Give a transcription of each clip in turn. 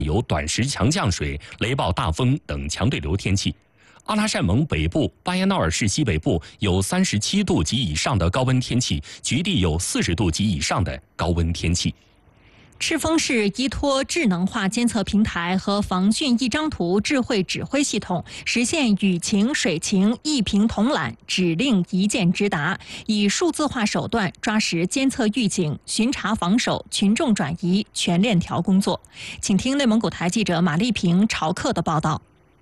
有短时强降水、雷暴大风等强对流天气。阿拉善盟北部、巴彦淖尔市西北部有37度及以上的高温天气，局地有40度及以上的高温天气。 赤峰市依托智能化监测平台和防汛一张图智慧指挥系统，实现雨情、水情一屏统览，指令一键直达，以数字化手段抓实监测预警、巡查防守、群众转移全链条工作。请听内蒙古台记者马丽萍、朝克的报道。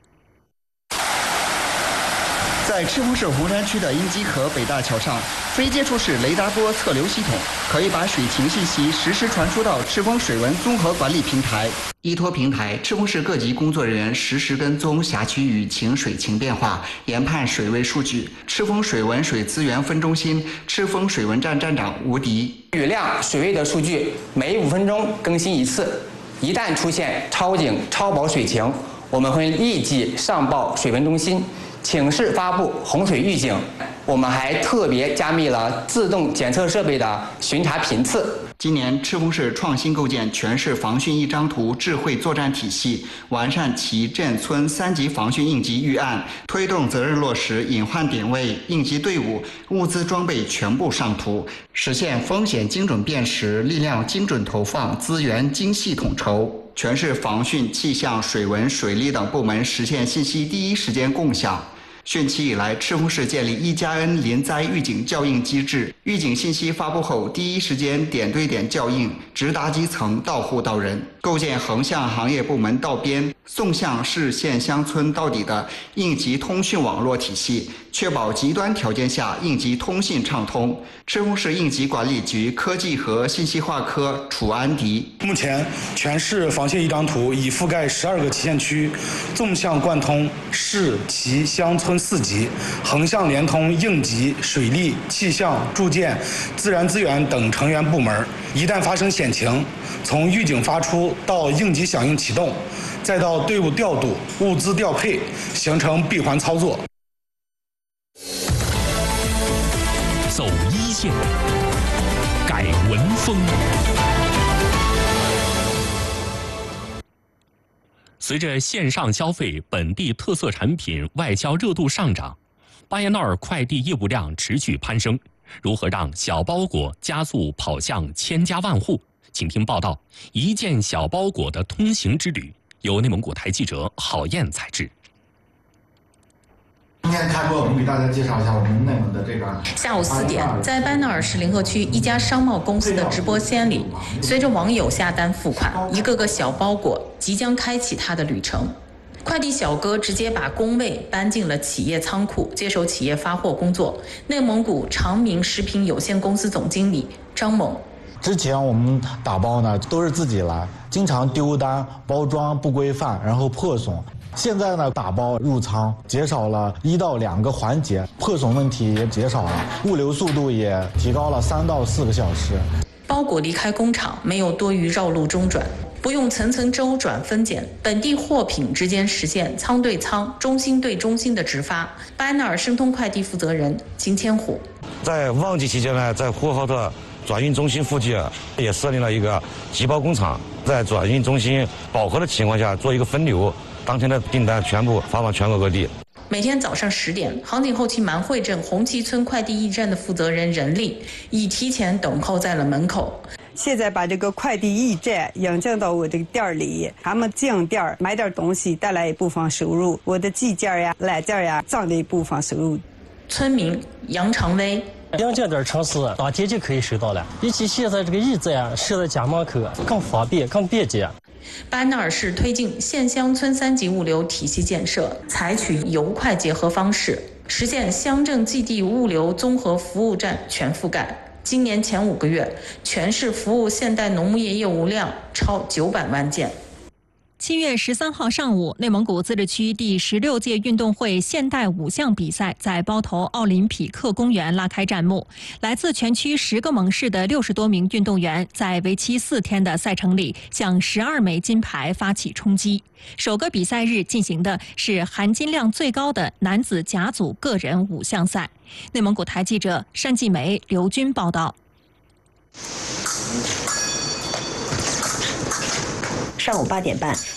在赤峰市红山区的英吉河北大桥上，非接触式雷达波测流系统可以把水情信息实时传输到赤峰水文综合管理平台。依托平台，赤峰市各级工作人员实时跟踪辖区雨情、水情变化，研判水位数据。赤峰水文水资源分中心赤峰水文站站长吴迪： 雨量、水位的数据每5分钟更新一次，一旦出现超警、超保水情，我们会立即上报水文中心，请示发布洪水预警。我们还特别加密了自动检测设备的巡查频次。 今年，赤峰市创新构建全市防汛一张图智慧作战体系，完善其镇村3级防汛应急预案，推动责任落实隐患点位、应急队伍、物资装备全部上图，实现风险精准辨识、力量精准投放、资源精细统筹。全市防汛、气象、水文、水利等部门实现信息第一时间共享。汛期以来，赤峰市建立1+N 临灾预警校应机制，预警信息发布后，第一时间点对点校应，直达基层，到户到人。构建横向行业部门到边、纵向市县乡村到底的应急通讯网络体系，确保极端条件下应急通信畅通。赤峰市应急管理局科技和信息化科楚安迪： 目前，全市防汛一张图已覆盖12个旗县区，纵向贯通市、旗、乡村4级，横向连通应急、水利、气象、住建、自然资源等成员部门。一旦发生险情，从预警发出到应急响应启动，再到队伍调度、物资调配，形成闭环操作。 走一线，改文风。随着线上消费、本地特色产品外销热度上涨，巴彦淖尔快递业务量持续攀升。如何让小包裹加速跑向千家万户？请听报道：一件小包裹的通行之旅，由内蒙古台记者郝燕采制。 今天开播，我们给大家介绍一下我们内蒙的这个。 下午4点，在巴彦淖尔市临河区一家商贸公司的直播间里，随着网友下单付款，一个个小包裹即将开启它的旅程。快递小哥直接把工位搬进了企业仓库，接手企业发货工作。内蒙古长明食品有限公司总经理张猛： 之前我们打包呢都是自己来，经常丢单、包装不规范，然后破损。现在呢，打包入仓减少了1到2个环节，破损问题也减少了，物流速度也提高了3到4个小时。 包裹离开工厂没有多余绕路中转，不用层层周转分拣，本地货品之间实现仓对仓、中心对中心的直发。巴彦淖尔申通快递负责人金千虎： 在旺季期间呢，在呼和浩特转运中心附近也设立了一个集包工厂，在转运中心饱和的情况下做一个分流，当天的订单全部发往全国各地。 每天早上10点，航景后旗蛮会镇红旗村快递驿站的负责人任丽已提前等候在了门口。 现在把这个快递驿站引进到我这个店里，他们进店买点东西，带来一部分收入，我的寄件呀、揽件呀，挣的一部分收入。 村民杨长威： 2件点城市当天就可以收到了，比起现在这个驿站设在家门口更方便、更便捷。 巴彦淖尔市推进县乡村3级物流体系建设，采取邮快结合方式，实现乡镇寄递物流综合服务站全覆盖。今年前5个月，全市服务现代农牧业业务量超900万件。 7月13号上午，内蒙古自治区第16届运动会现代5项比赛在包头奥林匹克公园拉开战幕。来自全区10个盟市的60多名运动员，在为期4天的赛程里，向12枚金牌发起冲击。首个比赛日进行的是含金量最高的男子甲组个人5项赛。内蒙古台记者单继梅、刘军报道。 上午8点半，